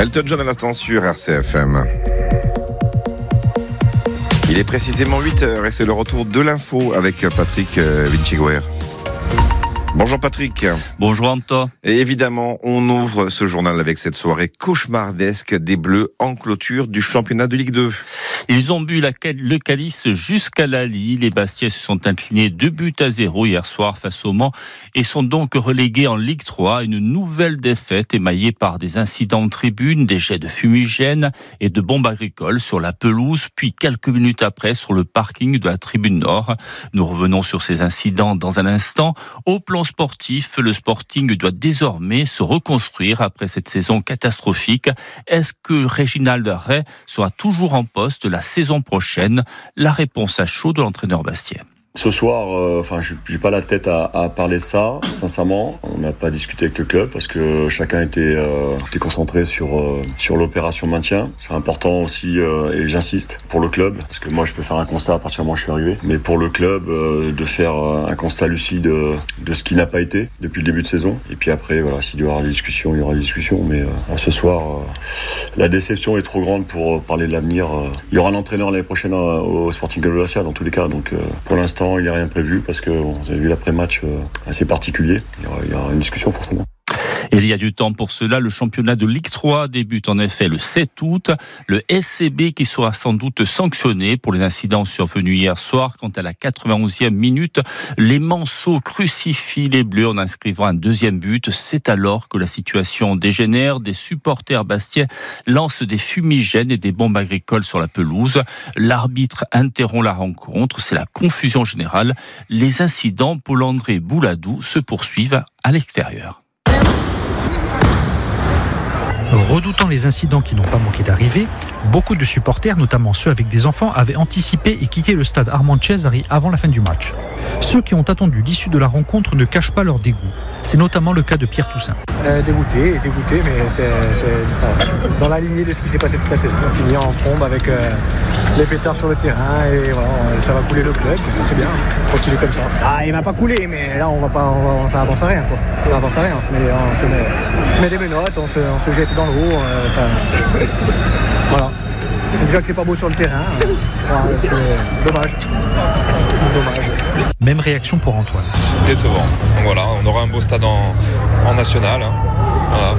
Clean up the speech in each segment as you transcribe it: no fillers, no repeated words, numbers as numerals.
Elton John à l'instant sur RCFM. Il est précisément 8h et c'est le retour de l'info avec Patrick Vinciguer. Bonjour Patrick. Bonjour Anto. Et évidemment, on ouvre ce journal avec cette soirée cauchemardesque des Bleus en clôture du championnat de Ligue 2. Ils ont bu le calice jusqu'à la lie. Les Bastiais se sont inclinés 2-0 hier soir face au Mans et sont donc relégués en Ligue 3. Une nouvelle défaite émaillée par des incidents de tribune, des jets de fumigène et de bombes agricoles sur la pelouse, puis quelques minutes après sur le parking de la tribune Nord. Nous revenons sur ces incidents dans un instant. Au plan sportif, le Sporting doit désormais se reconstruire après cette saison catastrophique. Est-ce que Réginald Ray sera toujours en poste la saison prochaine? La réponse à chaud de l'entraîneur bastien. Ce soir, j'ai pas la tête à parler de ça, sincèrement. On n'a pas discuté avec le club parce que chacun était concentré sur l'opération maintien. C'est important aussi, et j'insiste, pour le club, parce que moi je peux faire un constat à partir du moment où je suis arrivé, mais pour le club, de faire un constat lucide de ce qui n'a pas été depuis le début de saison. Et puis après, voilà, s'il y aura des discussions, il y aura des discussions. Mais ce soir, la déception est trop grande pour parler de l'avenir. Il y aura un entraîneur l'année prochaine au Sporting Club Bastia dans tous les cas. Donc pour l'instant, il n'y a rien prévu parce que vous avez vu l'après-match assez particulier. Il y aura une discussion forcément. Et il y a du temps pour cela. Le championnat de Ligue 3 débute en effet le 7 août. Le SCB qui sera sans doute sanctionné pour les incidents survenus hier soir. Quant à la 91e minute, les Manceaux crucifient les Bleus en inscrivant un deuxième but. C'est alors que la situation dégénère. Des supporters bastiais lancent des fumigènes et des bombes agricoles sur la pelouse. L'arbitre interrompt la rencontre. C'est la confusion générale. Les incidents Paul-André Bouladou se poursuivent à l'extérieur. Redoutant les incidents qui n'ont pas manqué d'arriver, beaucoup de supporters, notamment ceux avec des enfants, avaient anticipé et quitté le stade Armand Cesari avant la fin du match. Ceux qui ont attendu l'issue de la rencontre ne cachent pas leur dégoût. C'est notamment le cas de Pierre Toussaint. Dégoûté, mais c'est dans la lignée de ce qui s'est passé toute la saison. On finit en trombe avec les pétards sur le terrain et voilà, ça va couler le club, c'est bien, continuer comme ça. Ah, il va pas couler, mais là ça avance à rien, quoi. Ça avance à rien, on se met des menottes, on se jette dans l'eau, voilà. Déjà que c'est pas beau sur le terrain, c'est dommage. Même réaction pour Antoine. Décevant. Donc voilà, on aura un beau stade en national. Hein. Voilà.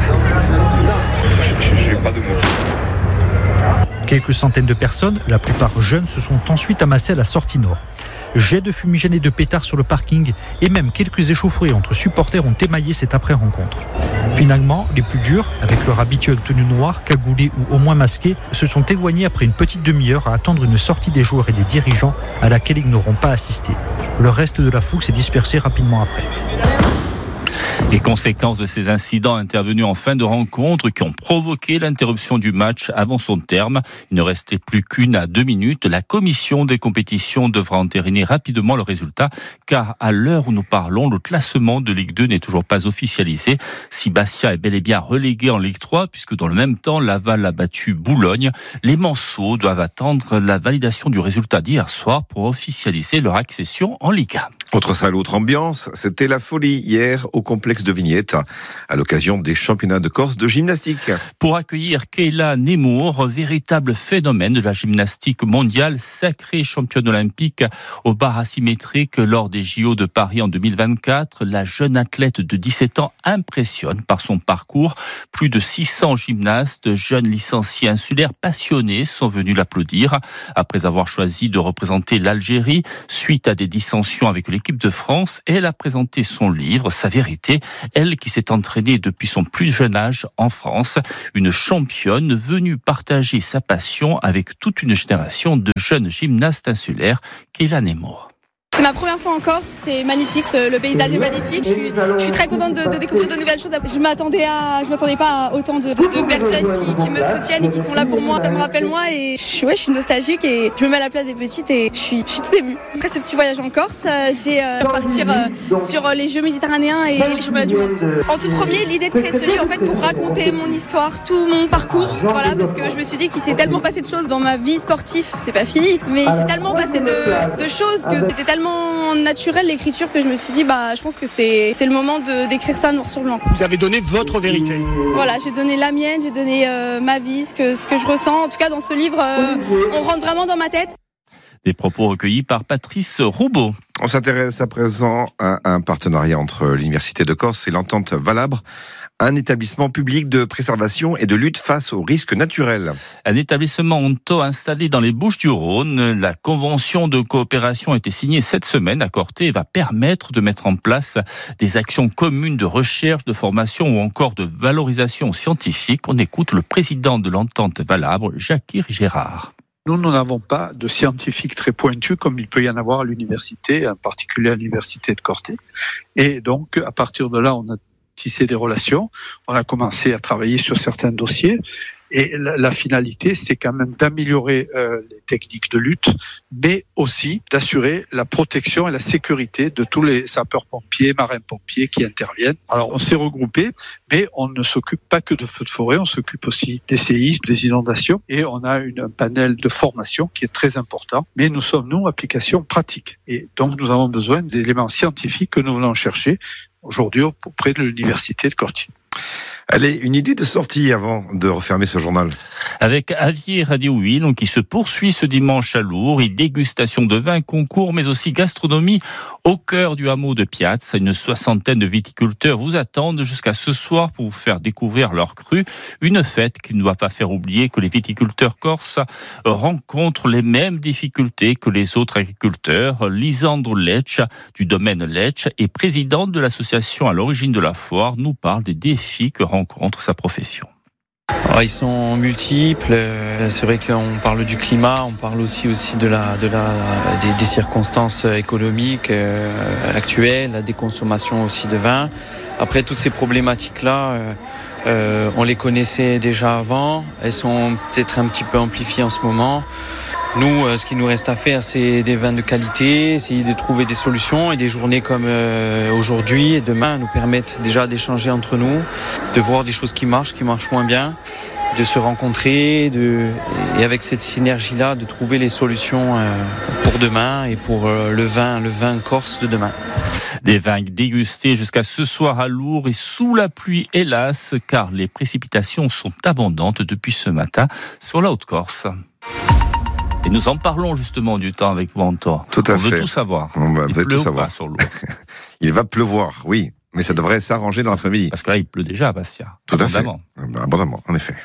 Je n'ai pas de mots. Quelques centaines de personnes, la plupart jeunes, se sont ensuite amassées à la sortie nord. Jets de fumigène et de pétards sur le parking et même quelques échauffourées entre supporters ont émaillé cette après-rencontre. Finalement, les plus durs, avec leur habituelle tenue noire, cagoulés ou au moins masqués, se sont éloignés après une petite demi-heure à attendre une sortie des joueurs et des dirigeants à laquelle ils n'auront pas assisté. Le reste de la foule s'est dispersé rapidement après. Les conséquences de ces incidents intervenus en fin de rencontre qui ont provoqué l'interruption du match avant son terme. Il ne restait plus qu'une à 2 minutes. La commission des compétitions devra entériner rapidement le résultat car à l'heure où nous parlons, le classement de Ligue 2 n'est toujours pas officialisé. Si Bastia est bel et bien relégué en Ligue 3 puisque dans le même temps, Laval a battu Boulogne, les Manceaux doivent attendre la validation du résultat d'hier soir pour officialiser leur accession en Ligue 1. Autre salle, autre ambiance, c'était la folie hier au complexe de Vignette à l'occasion des championnats de Corse de gymnastique. Pour accueillir Kayla Nemour, véritable phénomène de la gymnastique mondiale, sacrée championne olympique au bar asymétrique lors des JO de Paris en 2024. La jeune athlète de 17 ans impressionne par son parcours. Plus de 600 gymnastes, jeunes licenciés insulaires passionnés sont venus l'applaudir. Après avoir choisi de représenter l'Algérie, suite à des dissensions avec l'équipe de France, elle a présenté son livre, Sa vérité. Elle qui s'est entraînée depuis son plus jeune âge en France. Une championne venue partager sa passion avec toute une génération de jeunes gymnastes insulaires, Kayla Nemour. C'est ma première fois en Corse, c'est magnifique, le paysage est magnifique, je suis très contente de découvrir de nouvelles choses. Je m'attendais pas à autant de personnes qui me soutiennent et qui sont là pour moi, ça me rappelle moi et je suis nostalgique et je me mets à la place des petites et je suis toute émue. Après ce petit voyage en Corse, j'ai partir sur les Jeux méditerranéens et les championnats du monde. En tout premier, l'idée de créer ce livre en fait pour raconter mon histoire, tout mon parcours, voilà, parce que je me suis dit qu'il s'est tellement passé de choses dans ma vie sportive, c'est pas fini, mais il s'est tellement passé de choses que c'était tellement tellement naturel l'écriture que je me suis dit, je pense que c'est le moment d'écrire ça noir sur blanc. Vous avez donné votre vérité. Voilà, j'ai donné la mienne, j'ai donné ma vie, ce que je ressens. En tout cas, dans ce livre, on rentre vraiment dans ma tête. Des propos recueillis par Patrice Roubaud. On s'intéresse à présent à un partenariat entre l'Université de Corse et l'Entente Valabre, un établissement public de préservation et de lutte face aux risques naturels. Un établissement onto installé dans les Bouches-du-Rhône. La convention de coopération a été signée cette semaine à Corté et va permettre de mettre en place des actions communes de recherche, de formation ou encore de valorisation scientifique. On écoute le président de l'Entente Valabre, Jacques Gérard. Nous n'avons pas de scientifiques très pointus comme il peut y en avoir à l'université, en particulier à l'université de Corté. Et donc, à partir de là, on a tissé des relations, on a commencé à travailler sur certains dossiers. Et la finalité, c'est quand même d'améliorer les techniques de lutte, mais aussi d'assurer la protection et la sécurité de tous les sapeurs-pompiers, marins-pompiers qui interviennent. Alors, on s'est regroupés, mais on ne s'occupe pas que de feux de forêt, on s'occupe aussi des séismes, des inondations, et on a un panel de formation qui est très important. Mais nous sommes, nous, application pratique. Et donc, nous avons besoin d'éléments scientifiques que nous venons chercher aujourd'hui auprès de l'université de Corté. Allez, une idée de sortie avant de refermer ce journal. Avec Avier Radio-Wheel, qui se poursuit ce dimanche à Lourdes, et dégustation de vin, concours, mais aussi gastronomie au cœur du hameau de Piaz. Une soixantaine de viticulteurs vous attendent jusqu'à ce soir pour vous faire découvrir leurs crus. Une fête qui ne doit pas faire oublier que les viticulteurs corses rencontrent les mêmes difficultés que les autres agriculteurs. Lisandro Lecce, du domaine Lecce, et présidente de l'association à l'origine de la foire, nous parle des défis que rencontre sa profession. Alors, ils sont multiples. C'est vrai qu'on parle du climat, on parle aussi des circonstances économiques actuelles, la déconsommation aussi de vin. Après, toutes ces problématiques-là, on les connaissait déjà avant. Elles sont peut-être un petit peu amplifiées en ce moment. Nous, ce qu'il nous reste à faire, c'est des vins de qualité, essayer de trouver des solutions, et des journées comme aujourd'hui et demain nous permettent déjà d'échanger entre nous, de voir des choses qui marchent moins bien, de se rencontrer et avec cette synergie-là de trouver les solutions pour demain et pour le vin corse de demain. Des vins dégustés jusqu'à ce soir à Lourdes et sous la pluie, hélas, car les précipitations sont abondantes depuis ce matin sur la Haute-Corse. Et nous en parlons justement du temps avec vous, Antoine. Tout à fait. On veut tout savoir. Il pleut tout savoir. Sur Lourdes. Il va pleuvoir, oui. Mais ça devrait s'arranger dans l'après-midi. Parce que là, il pleut déjà à Bastia. Tout à fait. Abondamment, en effet.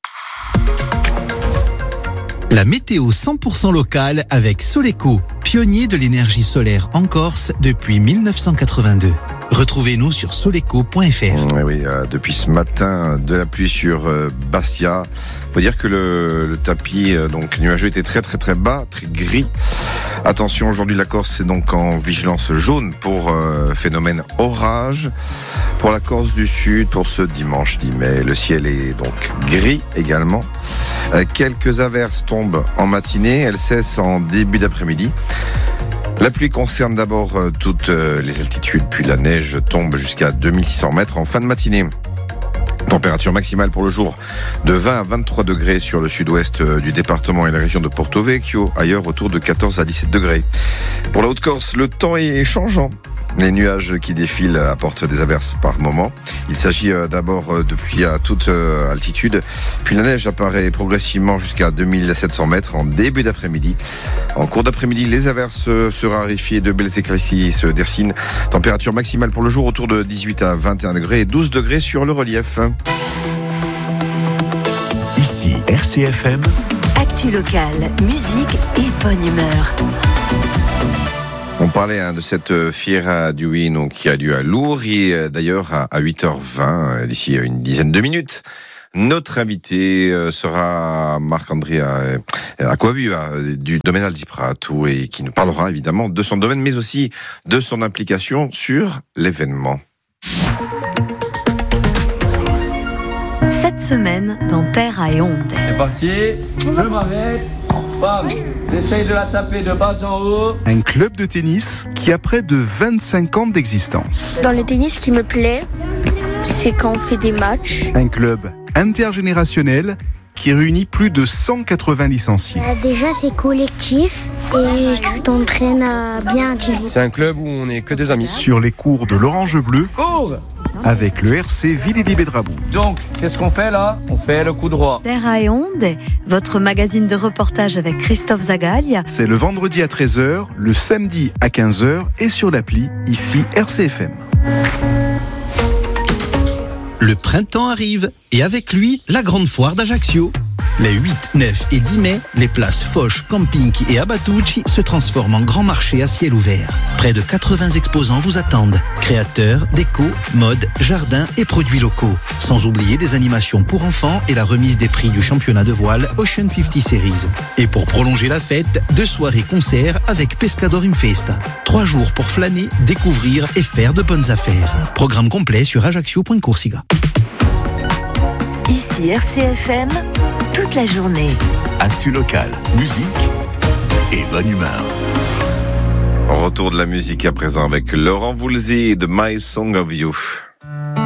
La météo 100% locale avec Soleco, pionnier de l'énergie solaire en Corse depuis 1982. Retrouvez-nous sur soleco.fr. Oui, depuis ce matin, de la pluie sur Bastia. Faut dire que le tapis donc nuageux était très très très bas, très gris. Attention, aujourd'hui la Corse est donc en vigilance jaune pour phénomène orage. Pour la Corse du Sud, pour ce dimanche 10 mai, le ciel est donc gris également. Quelques averses tombent en matinée, elles cessent en début d'après-midi. La pluie concerne d'abord toutes les altitudes, puis la neige tombe jusqu'à 2600 mètres en fin de matinée. Température maximale pour le jour de 20 à 23 degrés sur le sud-ouest du département et la région de Porto Vecchio, ailleurs autour de 14 à 17 degrés. Pour la Haute-Corse, le temps est changeant. Les nuages qui défilent apportent des averses par moment. Il s'agit d'abord de pluie à toute altitude, puis la neige apparaît progressivement jusqu'à 2700 mètres en début d'après-midi. En cours d'après-midi, les averses se raréfient et de belles éclaircies se dessinent. Température maximale pour le jour autour de 18 à 21 degrés et 12 degrés sur le relief. Ici RCFM. Actu locale, musique et bonne humeur. On parlait de cette fiera du vin qui a lieu à Lourdes et d'ailleurs à 8h20, d'ici une dizaine de minutes. Notre invité sera Marc-André Acquaviva du domaine Alziprato et qui nous parlera évidemment de son domaine mais aussi de son implication sur l'événement. Cette semaine dans Terra et Onde. C'est parti, je m'arrête. Bam, j'essaye de la taper de bas en haut. Un club de tennis qui a près de 25 ans d'existence. Dans le tennis, ce qui me plaît, c'est quand on fait des matchs. Un club intergénérationnel qui réunit plus de 180 licenciés. Déjà, c'est collectif et tu t'entraînes à bien tirer. C'est un club où on n'est que des amis. Sur les cours de l'Orange Bleu, avec le RC Villers-Bédrabou. Donc, qu'est-ce qu'on fait là? On fait le coup droit. Terre et Onde, votre magazine de reportage avec Christophe Zagaglia. C'est le vendredi à 13h, le samedi à 15h et sur l'appli, ici RCFM. Le printemps arrive et avec lui, la grande foire d'Ajaccio. Les 8, 9 et 10 mai, les places Foch, Camping et Abatucci se transforment en grand marché à ciel ouvert. Près de 80 exposants vous attendent. Créateurs, déco, mode, jardins et produits locaux. Sans oublier des animations pour enfants et la remise des prix du championnat de voile Ocean 50 Series. Et pour prolonger la fête, 2 soirées-concerts avec Pescador in Festa. 3 jours pour flâner, découvrir et faire de bonnes affaires. Programme complet sur ajaccio.coursiga. Ici RCFM, toute la journée. Actu local, musique et bonne humeur. Retour de la musique à présent avec Laurent Voulzy de My Song of You.